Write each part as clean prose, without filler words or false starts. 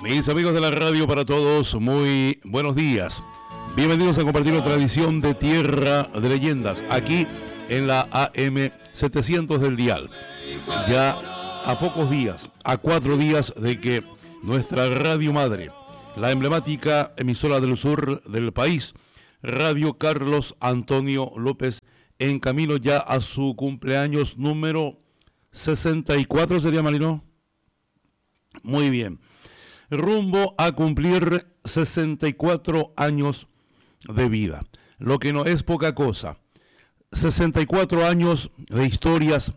Mis amigos de la radio, para todos, muy buenos días. Bienvenidos a compartir otra edición de Tierra de Leyendas, aquí en la AM 700 del dial. Ya a pocos días, a 4 días de que nuestra radio madre, la emblemática emisora del sur del país, Radio Carlos Antonio López, en camino ya a su cumpleaños número 64, ¿sería, Marino? Muy bien. Rumbo a cumplir 64 años de vida, lo que no es poca cosa. 64 años de historias,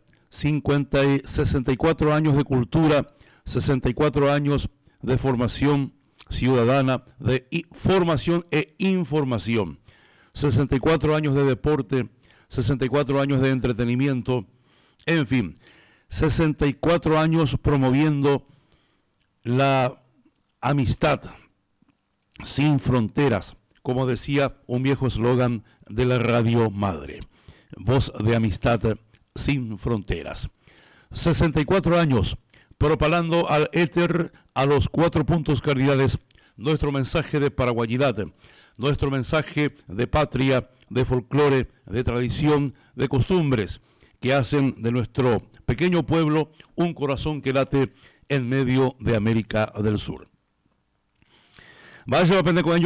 64 años de cultura, 64 años de formación ciudadana, de formación e información, 64 años de deporte, 64 años de entretenimiento, en fin, 64 años promoviendo la amistad sin fronteras, como decía un viejo eslogan de la radio madre, voz de amistad sin fronteras. 64 años propalando al éter, a los 4 puntos cardinales, nuestro mensaje de paraguayidad, nuestro mensaje de patria, de folclore, de tradición, de costumbres, que hacen de nuestro pequeño pueblo un corazón que late en medio de América del Sur. Vaya a aprender con ello,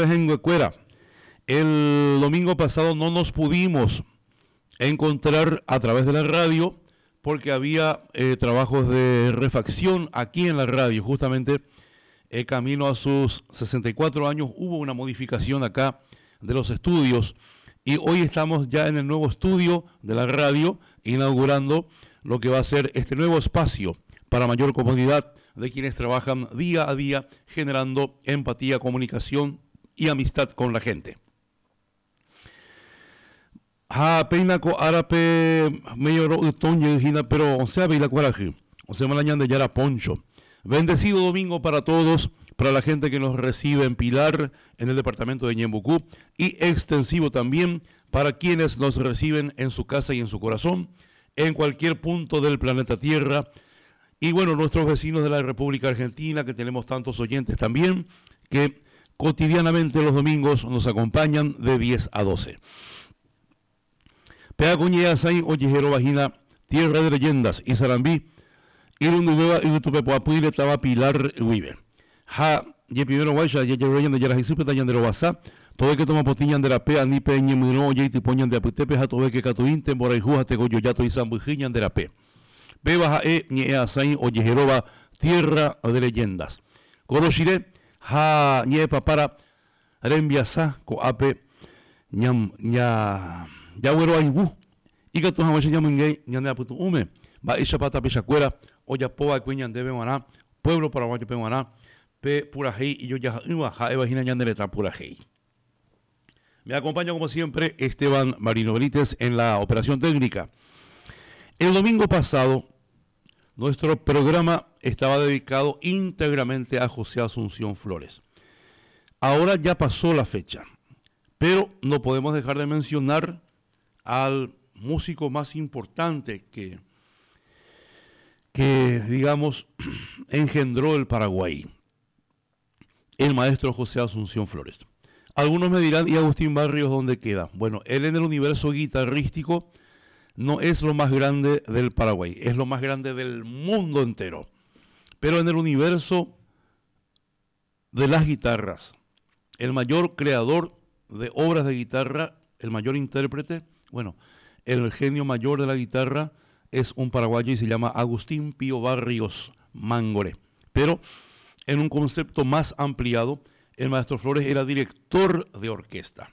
el domingo pasado no nos pudimos encontrar a través de la radio porque había trabajos de refacción aquí en la radio. Justamente camino a sus 64 años hubo una modificación acá de los estudios y hoy estamos ya en el nuevo estudio de la radio inaugurando lo que va a ser este nuevo espacio para mayor comodidad de quienes trabajan día a día generando empatía, comunicación y amistad con la gente. Peinako arape medio toño pero o sea veila coraje, o sea malañan de Yara Poncho. Bendecido domingo para todos, para la gente que nos recibe en Pilar, en el departamento de Ñembucú, y extensivo también para quienes nos reciben en su casa y en su corazón, en cualquier punto del planeta Tierra. Y bueno, nuestros vecinos de la República Argentina, que tenemos tantos oyentes también, que cotidianamente los domingos nos acompañan de 10 a 12. Peacuñea Sain Ollejero Vagina, Tierra de Leyendas, y Sarambí, y Lundueva y Tupepoapuile estaba Pilar Vive. Ja, y primero Guacha, y Yeroyan de Yarajisupe, Tayan de Robasá, todo el que toma potiñan de la Pea, ni Peña, Muno, y Tipoñan de Aputepe, ja, todo el que Catuinte, Boraijuja, Tegoyoyato y Zambujiñan de la P. Bebaja Ñea Sain Ollejerova, Tierra de Leyendas. Coroshire, ja, Ñe Papara, Rembiasa, Coape, Ñam, Ña. Yagüero Aibú, y que tu jamás llaman ñande aputu ume, va isha pata pechacuera, oya poa cueñan de Bemaná, pueblo paraguayo Bemaná, pe pura hei, y yo ya iba a evagina ñande letra pura hei. Me acompaña como siempre Esteban Marino Benítez en la operación técnica. El domingo pasado, nuestro programa estaba dedicado íntegramente a José Asunción Flores. Ahora ya pasó la fecha, pero no podemos dejar de mencionar al músico más importante que digamos, engendró el Paraguay, el maestro José Asunción Flores. Algunos me dirán, ¿y Agustín Barrios dónde queda? Bueno, él en el universo guitarrístico no es lo más grande del Paraguay, es lo más grande del mundo entero. Pero en el universo de las guitarras, el mayor creador de obras de guitarra, el mayor intérprete, bueno, el genio mayor de la guitarra es un paraguayo y se llama Agustín Pío Barrios Mangoré. Pero en un concepto más ampliado, el maestro Flores era director de orquesta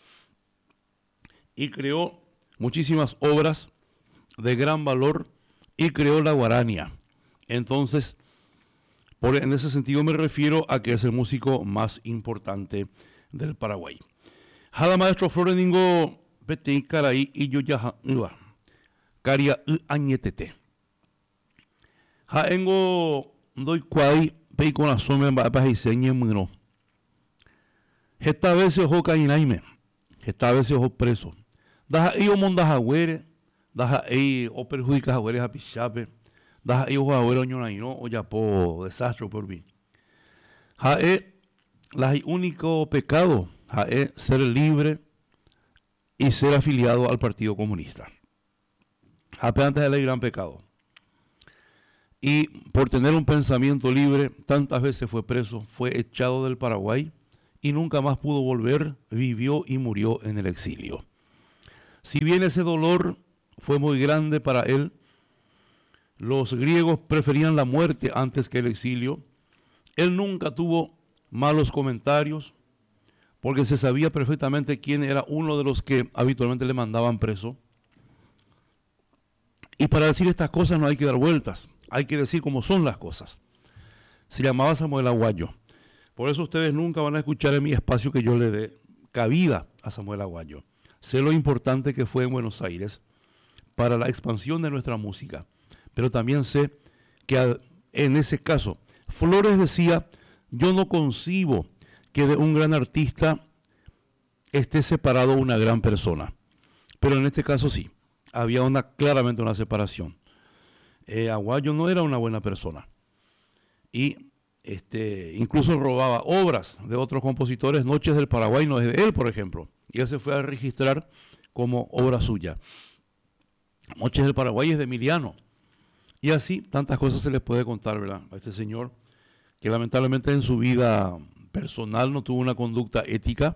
y creó muchísimas obras de gran valor y creó la guarania. Entonces, en ese sentido me refiero a que es el músico más importante del Paraguay. Jada maestro Flores ningo Peti caray y yo ya iba. Caria añetete. Ja engo doy cuai pei con la sombra para diseñar muro. Esta vez se ojo cainaime. Esta vez se ojo preso. Daja iyo monda jagüere. Daja o perjudica jagüere a pichape. Daja iyo jagüere oñonaino o ya po desastre por mí. Jae, el único pecado, jae, ser libre y ser afiliado al Partido Comunista. Apenas es el gran pecado. Y por tener un pensamiento libre, tantas veces fue preso, fue echado del Paraguay y nunca más pudo volver, vivió y murió en el exilio. Si bien ese dolor fue muy grande para él, los griegos preferían la muerte antes que el exilio. Él nunca tuvo malos comentarios, porque se sabía perfectamente quién era uno de los que habitualmente le mandaban preso. Y para decir estas cosas no hay que dar vueltas, hay que decir cómo son las cosas. Se llamaba Samuel Aguayo. Por eso ustedes nunca van a escuchar en mi espacio que yo le dé cabida a Samuel Aguayo. Sé lo importante que fue en Buenos Aires para la expansión de nuestra música, pero también sé que en ese caso, Flores decía, yo no concibo que de un gran artista esté separado una gran persona, pero en este caso sí, había claramente una separación. Aguayo no era una buena persona y incluso robaba obras de otros compositores. Noches del Paraguay no es de él, por ejemplo, y él se fue a registrar como obra suya. Noches del Paraguay es de Emiliano, y así tantas cosas se les puede contar, ¿verdad? A este señor que lamentablemente en su vida personal no tuvo una conducta ética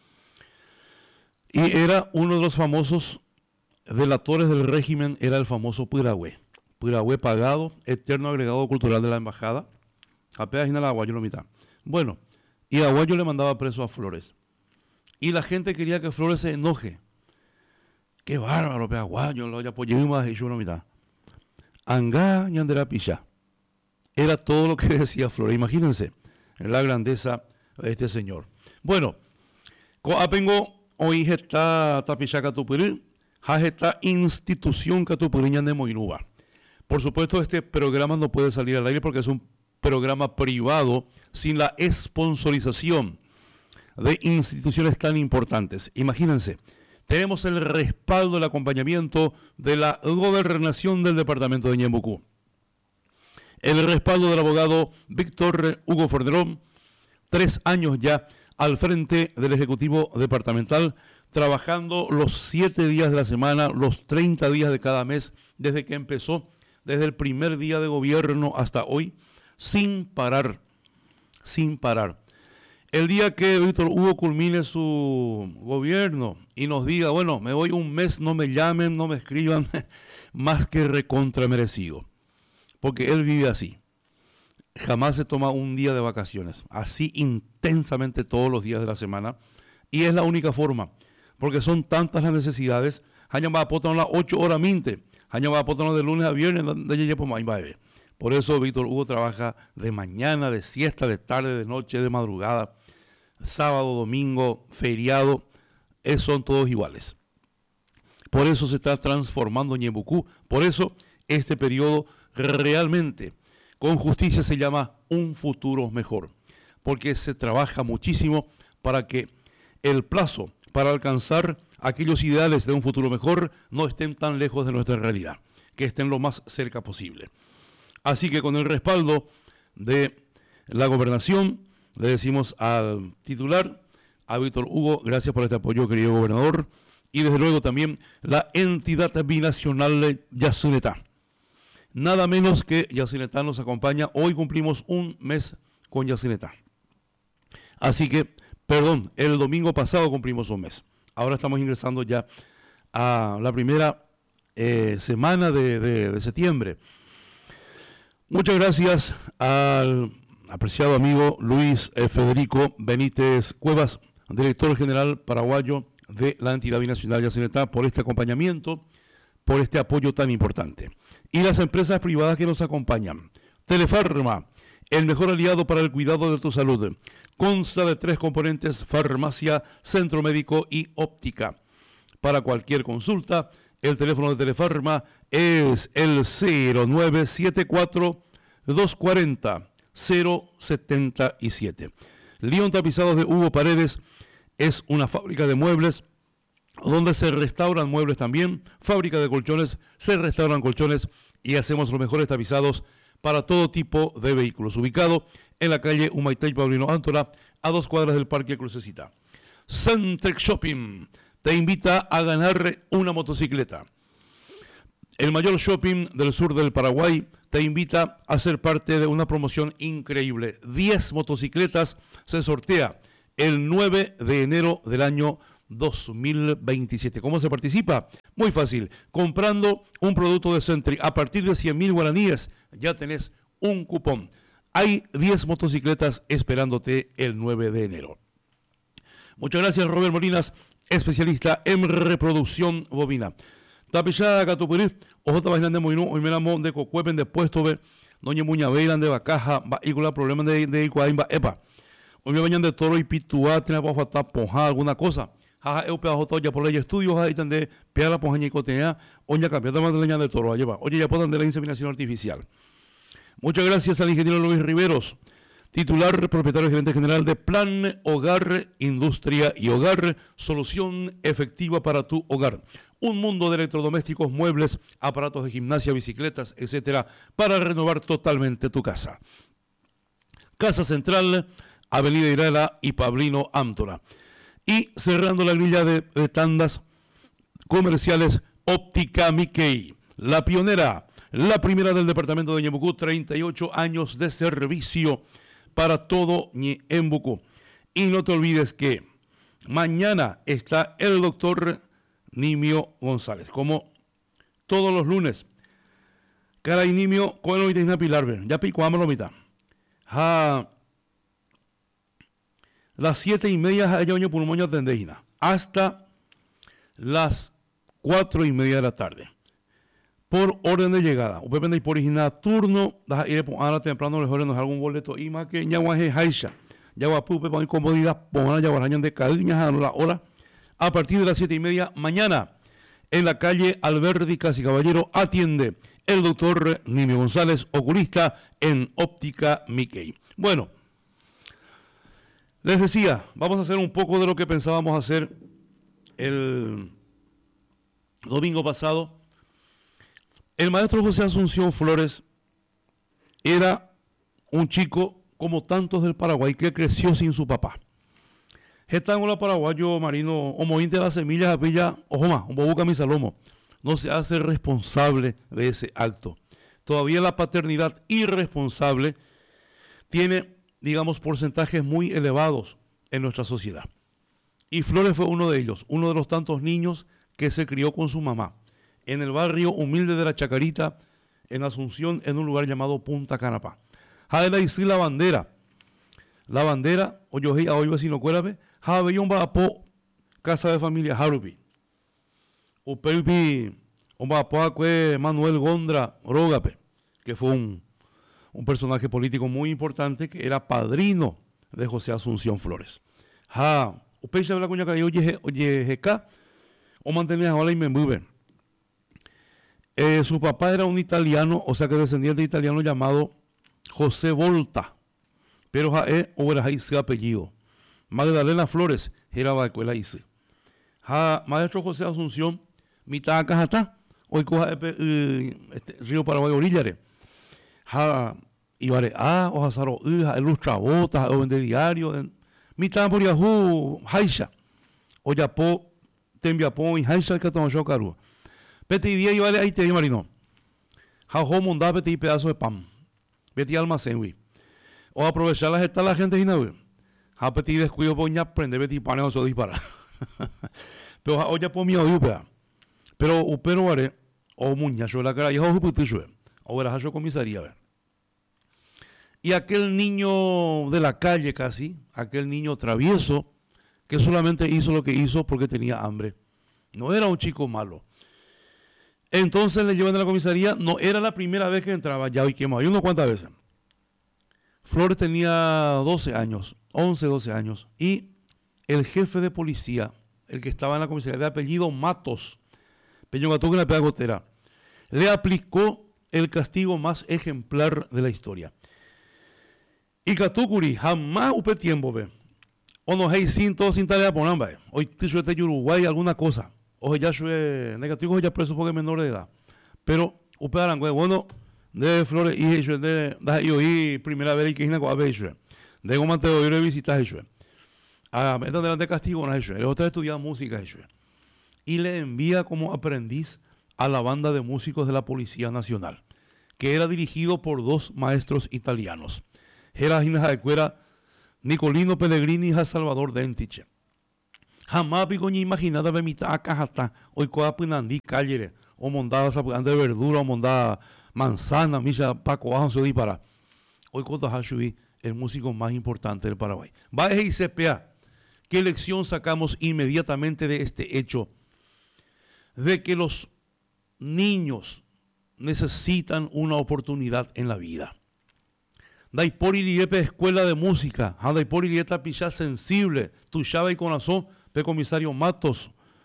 y era uno de los famosos delatores del régimen, era el famoso Puragüe pagado, eterno agregado cultural de la embajada. Apenas en el Aguayo lo mitad. Bueno, y Aguayo le mandaba preso a Flores. Y la gente quería que Flores se enoje. Qué bárbaro, Aguayo, lo apoyamos y yo lo mitad. Angá ñandera picha. Era todo lo que decía Flores. Imagínense la grandeza de este señor. Bueno, coapengo hoy está tapicha catupiril, esta institución catupiriña de Moinuba. Por supuesto, este programa no puede salir al aire porque es un programa privado sin la sponsorización de instituciones tan importantes. Imagínense, tenemos el respaldo, el acompañamiento de la gobernación del departamento de Ñembucú, el respaldo del abogado Víctor Hugo Forderón, 3 años ya al frente del Ejecutivo Departamental, trabajando los 7 días de la semana, los 30 días de cada mes, desde que empezó, desde el primer día de gobierno hasta hoy, sin parar. El día que Víctor Hugo culmine su gobierno y nos diga, bueno, me voy un mes, no me llamen, no me escriban, más que recontra merecido. Porque él vive así. Jamás se toma un día de vacaciones, así intensamente todos los días de la semana. Y es la única forma, porque son tantas las necesidades. Haña va a poner las 8 horas minte, haña va a poner de lunes a viernes, por eso Víctor Hugo trabaja de mañana, de siesta, de tarde, de noche, de madrugada, sábado, domingo, feriado, son todos iguales. Por eso se está transformando Ñembucú, por eso este periodo realmente con justicia se llama un futuro mejor, porque se trabaja muchísimo para que el plazo para alcanzar aquellos ideales de un futuro mejor no estén tan lejos de nuestra realidad, que estén lo más cerca posible. Así que con el respaldo de la gobernación, le decimos al titular, a Víctor Hugo, gracias por este apoyo, querido gobernador, y desde luego también la entidad binacional de Yacyretá. Nada menos que Yacyretá nos acompaña. Hoy cumplimos un mes con Yacyretá. Así que, perdón, el domingo pasado cumplimos un mes. Ahora estamos ingresando ya a la primera semana de septiembre. Muchas gracias al apreciado amigo Luis Federico Benítez Cuevas, director general paraguayo de la entidad binacional Yacyretá, por este acompañamiento, por este apoyo tan importante. Y las empresas privadas que nos acompañan. Telefarma, el mejor aliado para el cuidado de tu salud. Consta de 3 componentes: farmacia, centro médico y óptica. Para cualquier consulta, el teléfono de Telefarma es el 0974-240-077. León Tapizados de Hugo Paredes es una fábrica de muebles donde se restauran muebles también, fábrica de colchones, se restauran colchones y hacemos los mejores tapizados para todo tipo de vehículos. Ubicado en la calle Humaitá Paulino Antora, a 2 cuadras del Parque Crucecita. Centrex Shopping te invita a ganar una motocicleta. El mayor shopping del sur del Paraguay te invita a ser parte de una promoción increíble. 10 motocicletas se sortea el 9 de enero del año 2027. ¿Cómo se participa? Muy fácil. Comprando un producto de Centric a partir de 100.000 guaraníes, ya tenés un cupón. Hay 10 motocicletas esperándote el 9 de enero. Muchas gracias, Robert Molinas, especialista en reproducción bovina. Tapillada Catupurí, Ojota Bailan de Moinú, hoy me lamo de Cocuepen de Puesto, Doña Muña Bailan de Bacaja, Baícula, problemas de Icuaimba, Epa. Hoy me bañan de Toro y Pituá, tiene para faltar ponja, alguna cosa. Jaja, eu pedazo ya por ley estudios, ahí están de pear la ponja y cotea, oña cambiada de leña de Toro, lleva. Oye, ya puedan de la inseminación artificial. Muchas gracias al ingeniero Luis Riveros, titular, propietario y gerente general de Plan Hogar, Industria y Hogar, solución efectiva para tu hogar. Un mundo de electrodomésticos, muebles, aparatos de gimnasia, bicicletas, etcétera, para renovar totalmente tu casa. Casa Central, Avenida Irala y Pablino Ámtora. Y cerrando la grilla de tandas comerciales, Óptica Mickey, la pionera, la primera del departamento de Ñemucú, 38 años de servicio para todo Ñembucú. Y no te olvides que mañana está el doctor Nimio González, como todos los lunes. Caray, Nimio, con el Itagina Pilar, ya pico, la mitad. Las 7:30 allá oño pulmoño tendejina, hasta las 4:30 de la tarde. Por orden de llegada, usted vende por original turno, da ir a temprano mejor nos algún boleto y más que ñaguaje haisha, yaguapupe para incomodidad, pongan yaguarañan de cariñas a la hora. A partir de las 7:30 mañana, en la calle Alberdi Casi Caballero, atiende el doctor Nimio González, oculista en Óptica Mickey. Bueno, les decía, vamos a hacer un poco de lo que pensábamos hacer el domingo pasado. El maestro José Asunción Flores era un chico como tantos del Paraguay que creció sin su papá. Getangola paraguayo marino, homointe de las semillas, apilla, ojoma, un bobuca mi salomo. No se hace responsable de ese acto. Todavía la paternidad irresponsable tiene, digamos, porcentajes muy elevados en nuestra sociedad. Y Flores fue uno de ellos, uno de los tantos niños que se crió con su mamá en el barrio humilde de La Chacarita, en Asunción, en un lugar llamado Punta Canapá. Jaela y sí la bandera, oyohei a hoy vecino cuérabe, Javeyon Bapo, casa de familia Harupi. Uperupi, un Bapo Manuel Gondra Rogape, que fue un personaje político muy importante que era padrino de José Asunción Flores. Usted se habla con Yacarí, oye, jeca, o mantenía ahora y me mueven. Su papá era un italiano, o sea que descendiente italiano llamado José Volta, pero era ese apellido. Magdalena Flores, era de escuela hice. Maestro José Asunción, mitad acá está, hoy coja Río Paraguay orillare. Y vale, o Hazaro, ilustra botas, o vende diario, mitad por Yahoo, Haisha, o Yapo, Tembiapón y Haisha que tomó yo caro. Peti día y vale ahí te di marino. Jajo mondá peti pedazo de pan. Peti almacén, güey. O aprovechar las esta la gente y no, ja peti descuido poña prende peti pan o se dispara. Pero o ya por mi oído, pero upero vale, o muña, yo la cara, y ojo puti yo. O era yo comisaría, ver. Y aquel niño de la calle casi, aquel niño travieso, que solamente hizo lo que hizo porque tenía hambre. No era un chico malo. Entonces le llevan a la comisaría, no era la primera vez que entraba, ya hoy quemado, y uno cuántas veces. Flores tenía 12 años, 11, 12 años, y el jefe de policía, el que estaba en la comisaría de apellido Matos, Peño Gatú, que la pega gotera, le aplicó el castigo más ejemplar de la historia. Y Catucuri jamás upe tiempo, ve. O no hay sin todo sin tarea por nada, hoy te suete Uruguay alguna cosa. O ya soy negativo, ya preso porque es menor de edad. Pero, upe arangüe, bueno, de Flores y eso de yo y primera vez que hina con eso de cómo te voy a visitar eso esta delante de castigo no eso el otro estudia música eso y le envía como aprendiz a la banda de músicos de la Policía Nacional, que era dirigido por dos maestros italianos, era Nicolino Pellegrini y Salvador Dentiche. Jamás pico ni imaginada de mitad acá hasta hoy coa pinandí calle o mondadas de verdura o mondada manzana, misa Paco Bajo se dispara. Hoy Cotajashui, el músico más importante del Paraguay. Va y CPA. ¿Qué lección sacamos inmediatamente de este hecho? De que los niños necesitan una oportunidad en la vida. Daipori liepe escuela de música, daipori lieta picha sensible, tu chava y corazón, pe comisario Matos,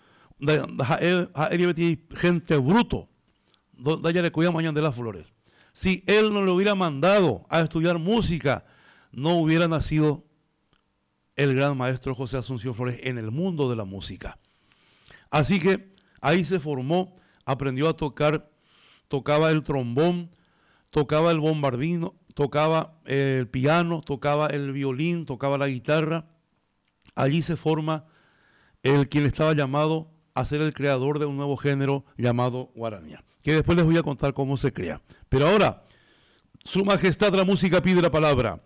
gente bruto, ya le cuida mañana de las flores. Si él no le hubiera mandado a estudiar música, no hubiera nacido el gran maestro José Asunción Flores en el mundo de la música. Así que ahí se formó, aprendió a tocar, tocaba el trombón, tocaba el bombardino, tocaba el piano, tocaba el violín, tocaba la guitarra. Allí se forma quien estaba llamado a ser el creador de un nuevo género llamado guaranía, que después les voy a contar cómo se crea. Pero ahora, Su Majestad la música pide la palabra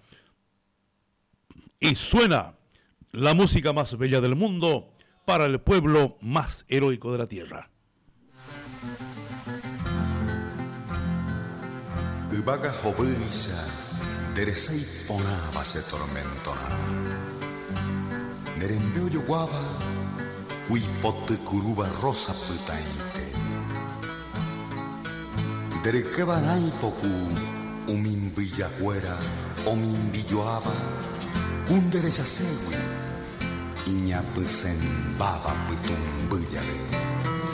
y suena la música más bella del mundo para el pueblo más heroico de la tierra. Ubaga hobuisa, deresai ponaba se tormentona. Nerembeo yo guava, cuipote curuba rosa putaite. Derequebanai poku, umimbillacuera, omimbilloaba, kunderesa sewi, iña pisen baba putumbillale.